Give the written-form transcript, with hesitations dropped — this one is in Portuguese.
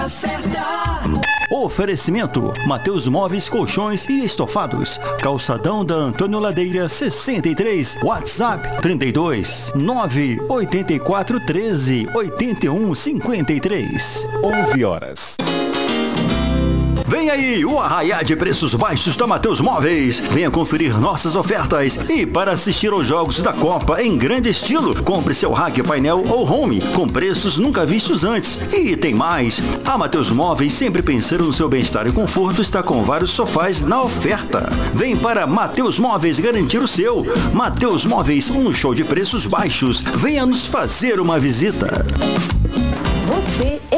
Oferecimento: Mateus Móveis, Colchões e Estofados. Calçadão da Antônio Ladeira 63. WhatsApp 32 984 13 81 53. 11 horas. Vem aí o arraiá de preços baixos da Mateus Móveis. Venha conferir nossas ofertas e para assistir aos jogos da Copa em grande estilo, compre seu rack, painel ou home com preços nunca vistos antes. E tem mais, a Mateus Móveis, sempre pensando no seu bem-estar e conforto, está com vários sofás na oferta. Vem para Mateus Móveis garantir o seu. Mateus Móveis, um show de preços baixos. Venha nos fazer uma visita. Você